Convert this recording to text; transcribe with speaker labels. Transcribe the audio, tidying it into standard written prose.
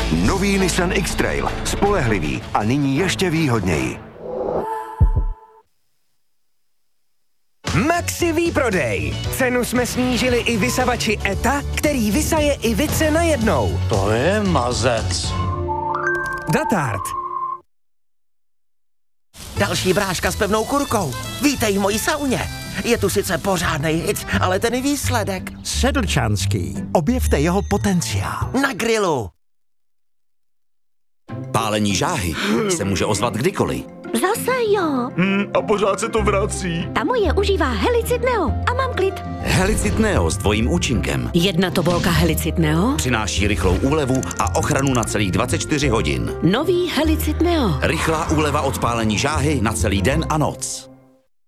Speaker 1: Nový Nissan X-Trail. Spolehlivý a nyní ještě výhodněji.
Speaker 2: Maxi výprodej. Cenu jsme snížili i vysavači ETA, který vysaje i vice najednou.
Speaker 3: To je mazec.
Speaker 2: Datard.
Speaker 4: Další bráška s pevnou kurkou. Vítej v mojí sauně. Je tu sice pořádnej hit, ale ten výsledek.
Speaker 5: Sedlčanský. Objevte jeho potenciál.
Speaker 4: Na grilu.
Speaker 6: Pálení žáhy se může ozvat kdykoliv.
Speaker 7: Zase jo.
Speaker 3: A pořád se to vrací.
Speaker 7: Ta moje užívá Helicid Neo a mám klid.
Speaker 6: Helicid Neo s dvojím účinkem.
Speaker 7: Jedna tobolka Helicid Neo.
Speaker 6: Přináší rychlou úlevu a ochranu na celých 24 hodin.
Speaker 7: Nový Helicid Neo.
Speaker 6: Rychlá úleva od pálení žáhy na celý den a noc.